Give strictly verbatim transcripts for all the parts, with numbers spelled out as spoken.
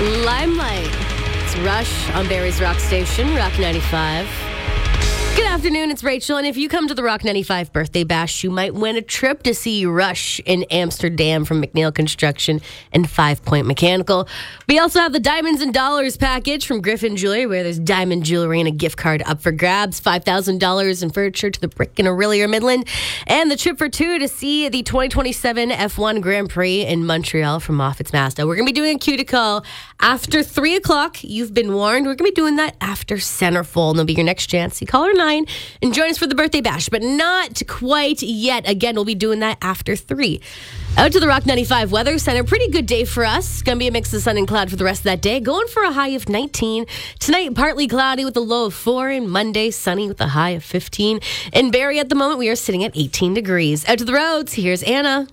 Limelight. It's Rush on Barrie's Rock Station, Rock ninety-five. Good afternoon, it's Rachel, and if you come to the Rock ninety-five birthday bash, you might win a trip to see Rush in Amsterdam from McNeil Construction and Five Point Mechanical. We also have the Diamonds and Dollars package from Griffin Jewelry, where there's diamond jewelry and a gift card up for grabs, five thousand dollars in furniture to the Brick in Orillia or Midland, and the trip for two to see the twenty twenty-seven F one Grand Prix in Montreal from Moffitt's Mazda. We're going to be doing a Q to call after three o'clock. You've been warned. We're going to be doing that after Centerfold, and it'll be your next chance. You call her nine and join us for the birthday bash, but not quite yet. Again, we'll be doing that after three. Out to the Rock ninety-five Weather Center. Pretty good day for us. Going to be a mix of sun and cloud for the rest of that day. Going for a high of nineteen. Tonight, partly cloudy with a low of four. And Monday, sunny with a high of fifteen. In Barrie at the moment, we are sitting at eighteen degrees. Out to the roads, here's Anna.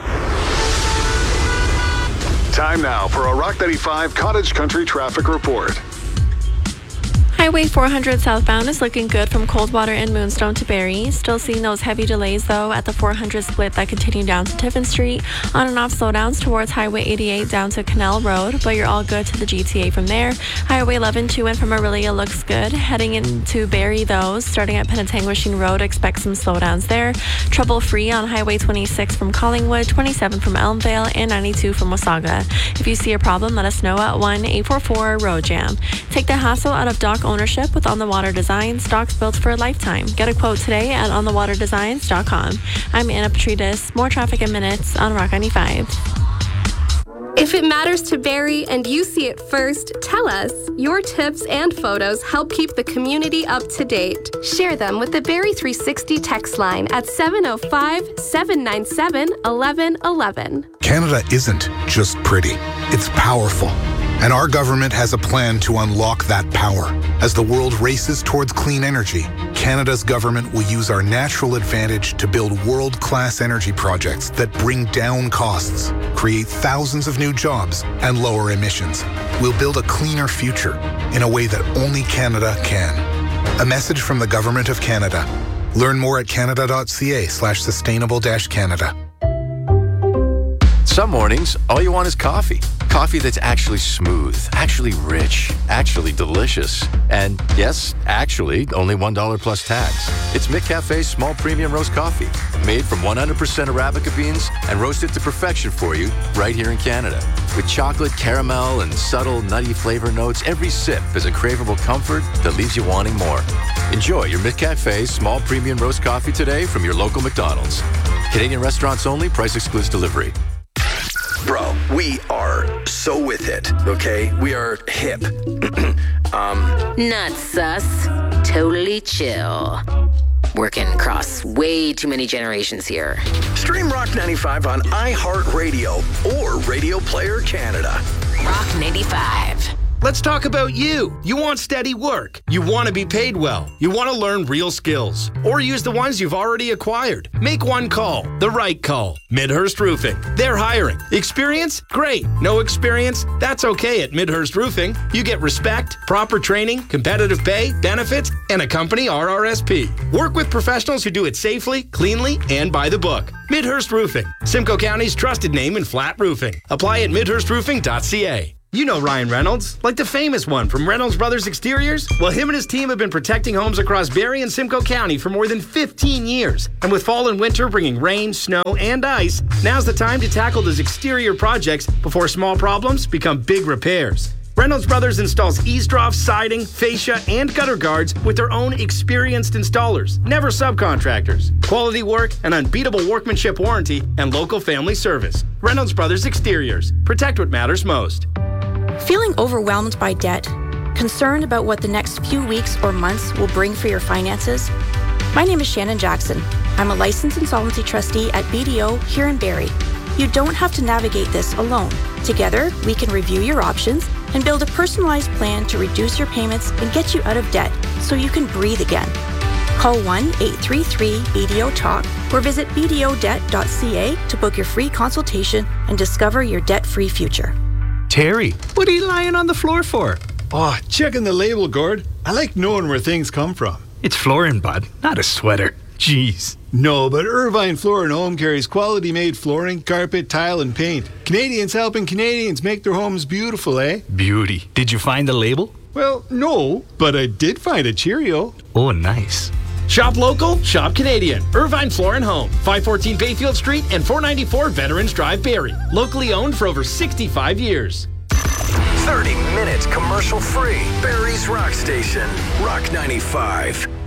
Time now for a Rock ninety-five Cottage Country traffic report. Highway four hundred southbound is looking good from Coldwater and Moonstone to Barrie. Still seeing those heavy delays, though, at the four hundred split that continue down to Tiffin Street. On and off slowdowns towards Highway eighty-eight down to Canal Road, but you're all good to the G T A from there. Highway eleven to and from Orillia looks good. Heading into Barrie, though, starting at Penetanguishene Road, expect some slowdowns there. Trouble-free on Highway twenty-six from Collingwood, twenty-seven from Elmvale, and ninety-two from Wasaga. If you see a problem, let us know at one eight four four road jam. Take the hassle out of dock ownership with On the Water Designs, docks built for a lifetime. Get a quote today at on the water designs dot com. I'm Anna Petridis. More traffic in minutes on Rock ninety-five. If it matters to Barrie and you see it first, tell us. Your tips and photos help keep the community up to date. Share them with the Barrie three sixty text line at seven oh five, seven nine seven, one one one one. Canada isn't just pretty, it's powerful. And our government has a plan to unlock that power. As the world races towards clean energy, Canada's government will use our natural advantage to build world-class energy projects that bring down costs, create thousands of new jobs, and lower emissions. We'll build a cleaner future in a way that only Canada can. A message from the Government of Canada. Learn more at canada.ca slash sustainable dash Canada. Some mornings, all you want is coffee. Coffee that's actually smooth, actually rich, actually delicious. And yes, actually, only one dollar plus tax. It's McCafe's small premium roast coffee, made from one hundred percent Arabica beans and roasted to perfection for you right here in Canada. With chocolate, caramel, and subtle nutty flavor notes, every sip is a craveable comfort that leaves you wanting more. Enjoy your McCafe's small premium roast coffee today from your local McDonald's. Canadian restaurants only, price excludes delivery. Bro, we are so with it, okay? We are hip. um, Not sus. Totally chill. Working across way too many generations here. Stream Rock ninety-five on iHeartRadio or Radio Player Canada. Rock ninety-five. Let's talk about you. You want steady work. You want to be paid well. You want to learn real skills. Or use the ones you've already acquired. Make one call. The right call. Midhurst Roofing. They're hiring. Experience? Great. No experience? That's okay at Midhurst Roofing. You get respect, proper training, competitive pay, benefits, and a company R R S P. Work with professionals who do it safely, cleanly, and by the book. Midhurst Roofing. Simcoe County's trusted name in flat roofing. Apply at midhurst roofing dot c a. You know Ryan Reynolds, like the famous one from Reynolds Brothers Exteriors? Well, him and his team have been protecting homes across Barrie and Simcoe County for more than fifteen years. And with fall and winter bringing rain, snow, and ice, now's the time to tackle those exterior projects before small problems become big repairs. Reynolds Brothers installs eavesdrops, siding, fascia, and gutter guards with their own experienced installers, never subcontractors. Quality work, an unbeatable workmanship warranty, and local family service. Reynolds Brothers Exteriors. Protect what matters most. Feeling overwhelmed by debt? Concerned about what the next few weeks or months will bring for your finances? My name is Shannon Jackson. I'm a licensed insolvency trustee at B D O here in Barrie. You don't have to navigate this alone. Together, we can review your options and build a personalized plan to reduce your payments and get you out of debt so you can breathe again. Call one eight three three B D O talk or visit b d o debt dot c a to book your free consultation and discover your debt-free future. Terry, what are you lying on the floor for? Oh, checking the label, Gord. I like knowing where things come from. It's flooring, bud, not a sweater. Jeez. No, but Irvine Floor and Home carries quality-made flooring, carpet, tile, and paint. Canadians helping Canadians make their homes beautiful, eh? Beauty. Did you find the label? Well, no, but I did find a Cheerio. Oh, nice. Shop local, shop Canadian. Irvine Floor and Home, five fourteen Bayfield Street and four ninety-four Veterans Drive, Barrie. Locally owned for over sixty-five years. thirty minutes commercial free. Barrie's Rock Station. Rock ninety-five.